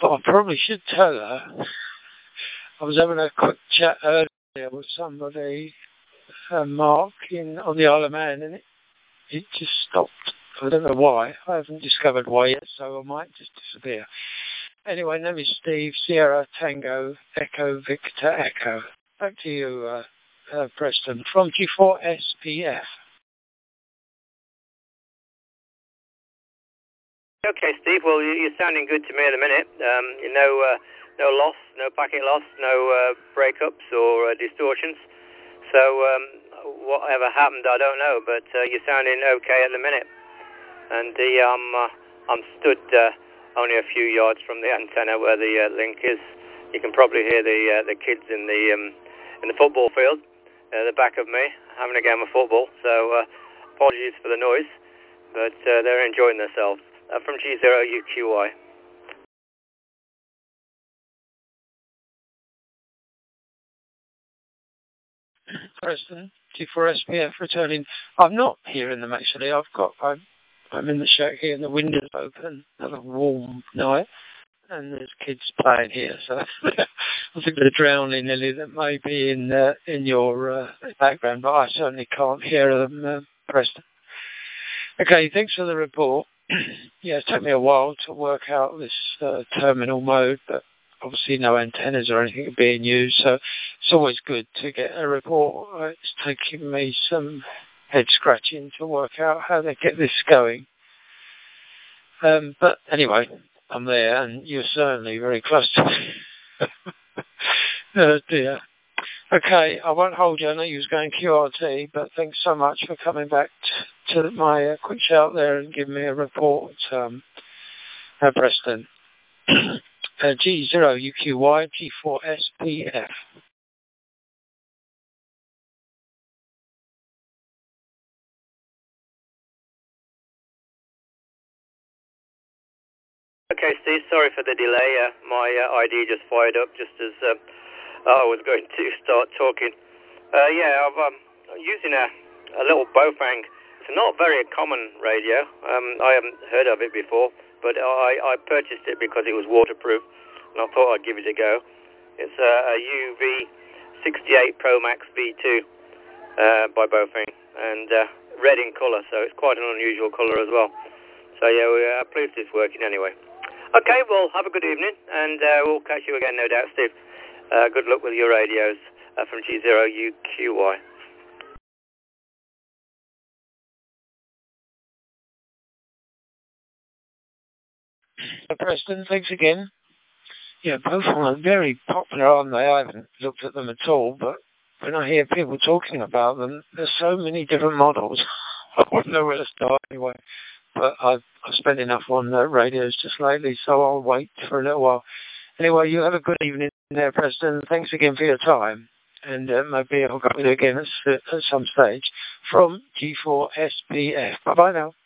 but I probably should tell her. I was having a quick chat earlier with somebody, Mark, on the Isle of Man, and it just stopped. I don't know why. I haven't discovered why yet, so I might just disappear. Anyway, name is Steve, Sierra Tango Echo Victor Echo. Back to you, Preston, from G4SPF. Okay, Steve. Well, you're sounding good to me at the minute. No loss, no packet loss, no breakups or distortions. So whatever happened, I don't know. But you're sounding okay at the minute. And I'm stood only a few yards from the antenna where the link is. You can probably hear the kids in the football field at the back of me having a game of football. So apologies for the noise, but they're enjoying themselves. From G0UQY. Preston, G4SPF returning. I'm not hearing them actually. I'm in the shack here and the window's open. Another warm night, and there's kids playing here. So I think they're drowning nearly. That may be in your background, but I certainly can't hear them, Preston. Okay, thanks for the report. Yeah, it took me a while to work out this terminal mode, but obviously no antennas or anything are being used, so it's always good to get a report. It's taking me some head scratching to work out how they get this going. But anyway, I'm there, and you're certainly very close to me. Oh dear. Okay, I won't hold you. I know you was going QRT, but thanks so much for coming back to my quick shout there and giving me a report, Preston. G0UQY, G4SPF. Okay, Steve, sorry for the delay. My ID just fired up just as I was going to start talking. I'm using a little Baofeng. It's not a very common radio. I haven't heard of it before, but I purchased it because it was waterproof, and I thought I'd give it a go. It's a UV68 Pro Max V2 by Baofeng, and red in colour, so it's quite an unusual colour as well. So yeah, we're pleased it's working anyway. Okay, well, have a good evening, and we'll catch you again, no doubt, Steve. Good luck with your radios from G0UQY. Preston, thanks again. Yeah, both of them are very popular, aren't they? I haven't looked at them at all, but when I hear people talking about them, there's so many different models. I wouldn't know where to start anyway. But I've spent enough on radios just lately, so I'll wait for a little while. Anyway, you have a good evening there, Preston. Thanks again for your time. And maybe I'll go with you again at some stage from G4SPF. Bye-bye now.